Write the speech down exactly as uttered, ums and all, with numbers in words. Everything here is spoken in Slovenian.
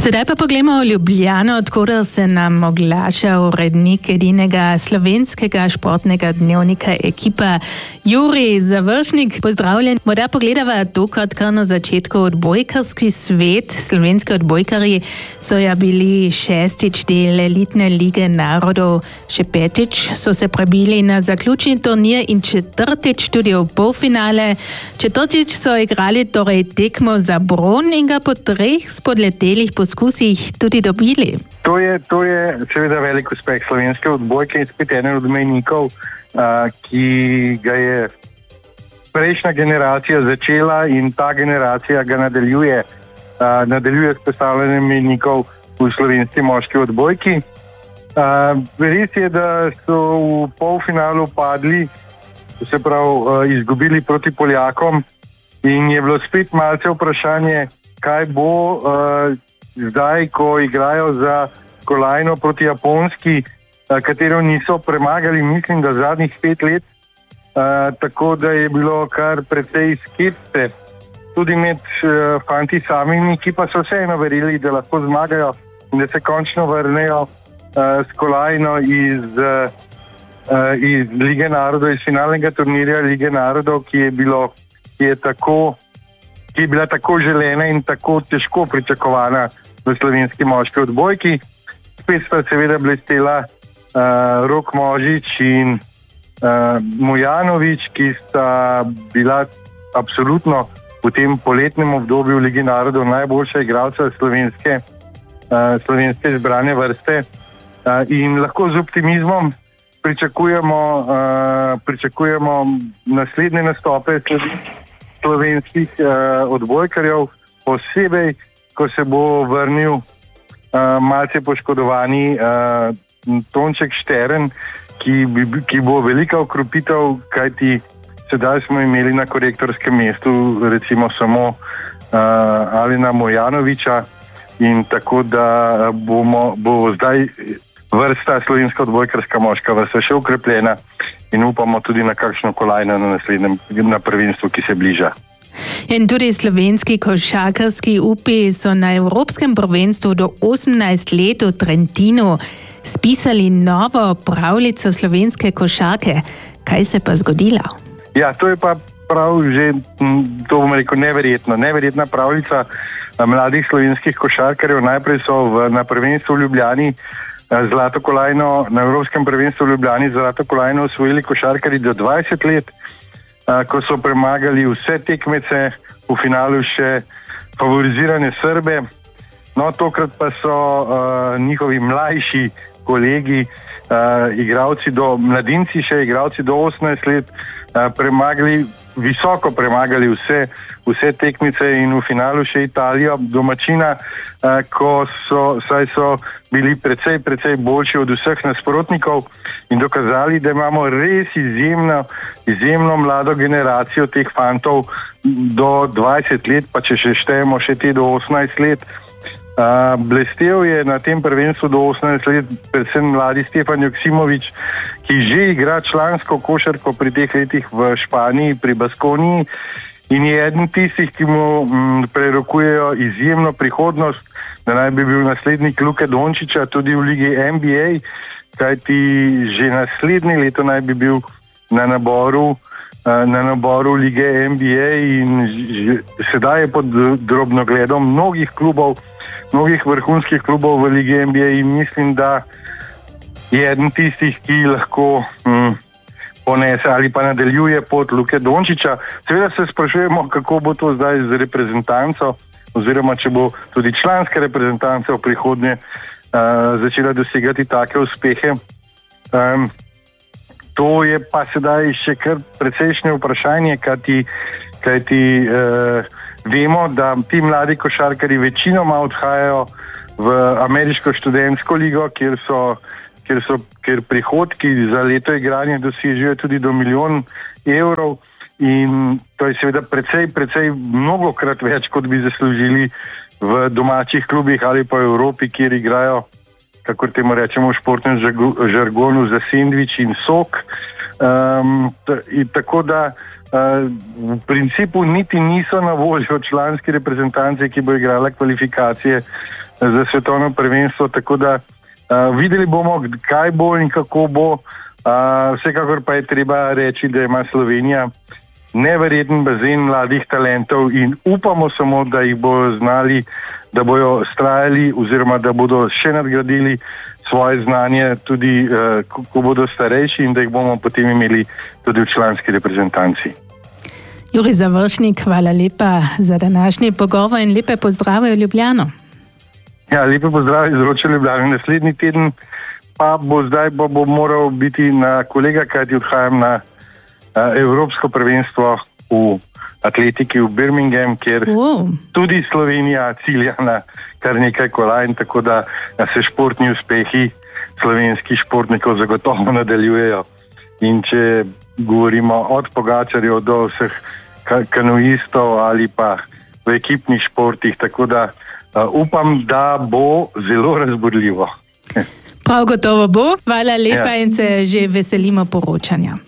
Sedaj pa poglejmo Ljubljano, odkoder se nam oglaša urednik edinega slovenskega športnega dnevnika Ekipa, Jurij Završnik. Pozdravljen. Morda pogledava tokrat kar na začetku odbojkarski svet. Slovenski odbojkarji so ja bili šestič del elitne lige narodov, še petič so se prebili na zaključni turnir in četrtič tudi v polfinale. Četrtič so igrali torej tekmo za bron in ga po treh spodletelih poskusih tudi dobili. To je, to je seveda velik uspeh slovenske odbojke in spet eden od mejnikov, a, ki ga je prejšnja generacija začela in ta generacija ga nadaljuje, a, nadaljuje s postavljanjem mejnikov v slovenski moški odbojki. A, res je, da so v polfinalu padli, se pravi izgubili proti Poljakom in je bilo spet malce vprašanje, kaj bo uh, zdaj, ko igrajo za kolajno proti Japonski, uh, katero niso premagali, mislim, da zadnjih pet let, uh, tako da je bilo kar precej skepse tudi med uh, fanti samimi, ki pa so vseeno verili, da lahko zmagajo in da se končno vrnejo uh, s kolajno iz, uh, uh, iz Lige narodov, iz finalnega turnirja Lige narodov, ki je bilo, ki je tako ki je bila tako želena in tako težko pričakovana v slovenski moški odbojki. Spet sta seveda blestela uh, Rok Možič in uh, Mujanovič, ki sta bila absolutno v tem poletnem obdobju Lige narodov najboljša igralca slovenske, uh, slovenske izbrane vrste. Uh, in lahko z optimizmom pričakujemo, uh, pričakujemo naslednje nastope slovenskih uh, odbojkarjev, posebej, ko se bo vrnil uh, malce poškodovani uh, Tonček Štern, ki, bi, ki bo velika okrepitev, kajti sedaj smo imeli na korektorskem mestu recimo samo uh, Alina Mojanoviča in tako da bomo, bo zdaj vrsta slovenska odbojkarska moška vrsta še ukrepljena in upamo tudi na kakšno kolajno na naslednjem na prvenstvu, ki se bliža. In tudi slovenski košarkarski upi so na evropskem prvenstvu do osemnajst let v Trentinu spisali novo pravljico slovenske košarke. Kaj se pa zgodilo? Ja, to je pa prav že, to bomo rekel, neverjetno. Neverjetna pravljica mladih slovenskih košarkarjev. Najprej so v, na prvenstvu v Ljubljani zlato kolajno, na evropskem prvenstvu v Ljubljani zlato kolajno osvojili košarkarji do dvajset let, ko so premagali vse tekmece, v finalu še favorizirane Srbe. No, tokrat pa so uh, njihovi mlajši kolegi, uh, igralci do, mladinci še igralci do osemnajst let, uh, premagali, visoko premagali vse, vse tekmice in v finalu še Italijo, domačina, uh, ko so, saj so bili precej, precej boljši od vseh nasprotnikov in dokazali, da imamo res izjemno, izjemno mlado generacijo teh fantov do dvajset let, pa če še štejemo še te do osemnajst let. Uh, blestel je na tem prvenstvu do osemnajst let predvsem mladi Stefan Joksimovič, ki že igra člansko košarko pri teh letih v Španiji, pri Baskoniji in je eden tistih, ki mu m, prerokujejo izjemno prihodnost, da naj bi bil naslednik Luke Dončiča tudi v ligi N B A, kajti že naslednje leto naj bi bil na naboru na naboru lige N B A in že, sedaj je pod drobnogledom mnogih klubov, mnogih vrhunskih klubov v lige N B A in mislim, da je eden tistih, ki lahko hm, ponese ali pa nadaljuje pot Luke Dončiča. Seveda se sprašujemo, kako bo to zdaj z reprezentanco oziroma če bo tudi članska reprezentanca v prihodnje uh, začela dosegati take uspehe. Um, To je pa sedaj še kar precejšnje vprašanje, kajti, kajti eh, vemo, da ti mladi košarkarji večinoma odhajajo v ameriško študentsko ligo, kjer so, kjer so kjer prihodki za leto igranja dosežejo tudi do milijon evrov in to je seveda precej, precej mnogokrat več, kot bi zaslužili v domačih klubih ali pa v Evropi, kjer igrajo, kakor temu rečemo v športnem žargonu, za sendvič in sok. Um, t- in tako da uh, v principu niti niso na voljo članski reprezentanci, ki bo igrala kvalifikacije za svetovno prvenstvo, tako da uh, videli bomo, kaj bo in kako bo. Uh, vsekakor pa je treba reči, da ima Slovenija neverjeten bazen mladih talentov in upamo samo, da jih bodo znali, da bojo strajali oziroma da bodo še nadgradili svoje znanje tudi, uh, ko, ko bodo starejši in da jih bomo potem imeli tudi v članski reprezentanci. Jurij Završnik, hvala lepa za današnji pogovor in lepe pozdrave v Ljubljano. Ja, lepe pozdrave iz Roče Ljubljane. Naslednji teden pa bo zdaj bo, bo moral biti na kolega, kajti odhajam na uh, Evropsko prvenstvo v atletiki v Birmingham, kjer wow. tudi Slovenija cilja na kar nekaj kolajn, tako da se športni uspehi slovenskih športnikov zagotovo nadaljujejo. In če govorimo od Pogačarjev do vseh kanuistov ali pa v ekipnih športih, tako da uh, upam, da bo zelo razburljivo. Prav gotovo bo. Hvala lepa ja. in se že veselimo poročanja.